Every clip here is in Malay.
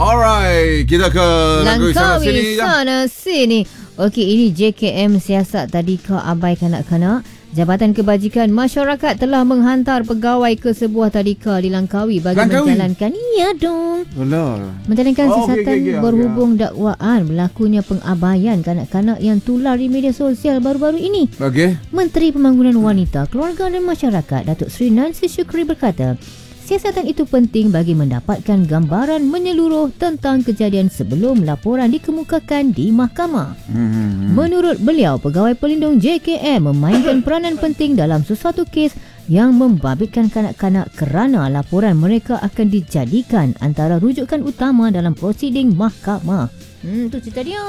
Alright, kita ke Langkawi sana sini. Okey, ini JKM siasat tadika abai kanak-kanak. Jabatan Kebajikan Masyarakat telah menghantar pegawai ke sebuah tadika di Langkawi bagi menjalankan menjalankan siasatan berhubung dakwaan berlakunya pengabaian kanak-kanak yang tular di media sosial baru-baru ini. Menteri Pembangunan Wanita, Keluarga dan Masyarakat Datuk Seri Nancy Shukri berkata, siasatan itu penting bagi mendapatkan gambaran menyeluruh tentang kejadian sebelum laporan dikemukakan di mahkamah. Menurut beliau, pegawai pelindung JKM memainkan peranan penting dalam sesuatu kes yang membabitkan kanak-kanak kerana laporan mereka akan dijadikan antara rujukan utama dalam prosiding mahkamah. Itu cerita dia.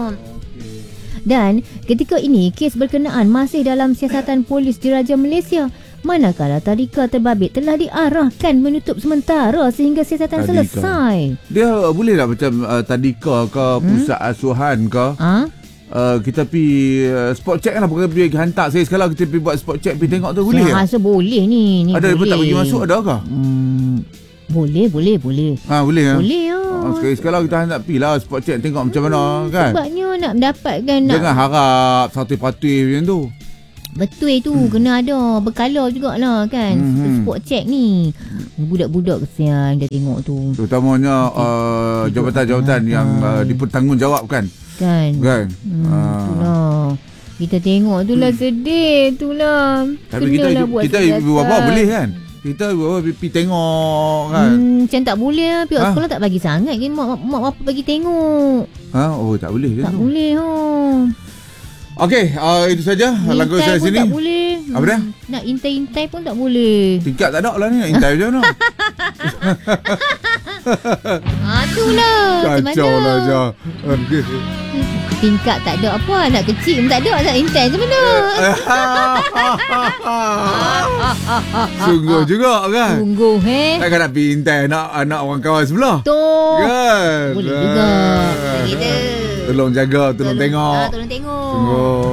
Dan ketika ini, kes berkenaan masih dalam siasatan polis diraja Malaysia. Manakala tadika terbabit telah diarahkan menutup sementara sehingga siasatan selesai. Dia boleh tak macam tadika ke pusat asuhan ke? Kita pergi spot check lah. Bukan pergi hantar saya sekali kita pergi buat spot check, pergi tengok tu boleh ke? Saya rasa boleh ni ada boleh. Tak bagi masuk ada ke? Boleh. Boleh kan? Boleh ya. Sekali-sekala kita nak pergi lah spot check tengok macam mana kan. Sebabnya nak mendapatkan Jangan harap satu-patu macam tu. Betul tu, kena ada berkala jugalah kan. Spot check ni. Budak-budak kesian dia tengok tu. Terutamanya jabatan-jabatan yang dipertanggungjawabkan. Kan. Itulah. Kita tengok itulah sedih itulah. Tapi kita ibu bapa boleh kan? Kita ibu bapa pergi tengok kan. Macam tak boleh lah. Pihak sekolah tak bagi sangat ke mak bapa bagi tengok. Oh tak boleh ke? Tak boleh. Okey, itu saja lagu saya sini. Tak boleh. Apa dia? Nak intai-intai pun tak boleh. Tingkat tak ada lah ni, nak intai macam mana? Itulah. Kacau lah je. Tingkat tak ada apa, anak kecil pun tak ada, nak intai macam mana? Sungguh juga kan? Sungguh takkan nak pergi intai anak orang kawan sebelah. Kan? Boleh juga. Tolong jaga, tolong tengok. Tolong tengok. Sungguh.